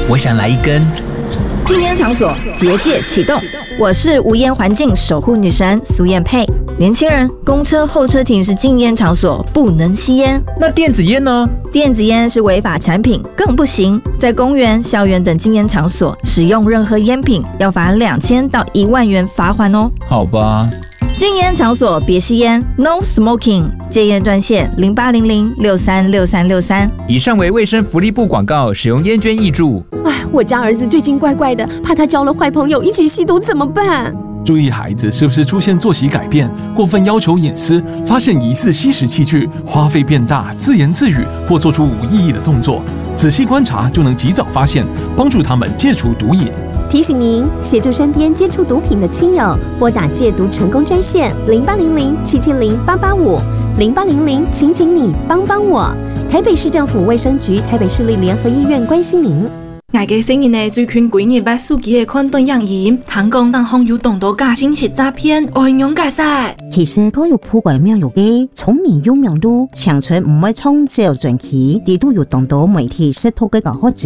我想来一根。 禁烟场所结界启动，我是无烟环境守护女神苏燕佩。年轻人，公车候车亭是禁烟场所，不能吸烟。 那电子烟呢？ 电子烟是违法产品，更不行。在公园、校园等禁烟场所使用任何烟品，要罚2000到1万元罚款哦。 好吧。 禁烟场所别吸烟 ，No Smoking。戒烟专线0800636363。 以上为卫生福利部广告，使用烟捐挹注。 我家儿子最近怪怪的，怕他交了坏朋友一起吸毒怎么办？ 注意孩子是不是出现作息改变、过分要求隐私、发现疑似吸食器具、花费变大、自言自语或做出无意义的动作，仔细观察就能及早发现，帮助他们戒除毒瘾。 提醒您，协助身边接触毒品的亲友，拨打戒毒成功专线0800770885 请你帮我。台北市政府卫生局、台北市立联合医院关心您。 外界承认的最近几日把手机的款断样严，通讲当网友动到假信息诈骗，应用解释。 其實嗰個破壞名譽嘅聰明有名度，長存唔會從只有傳奇，地都有動到媒體識透嘅搞好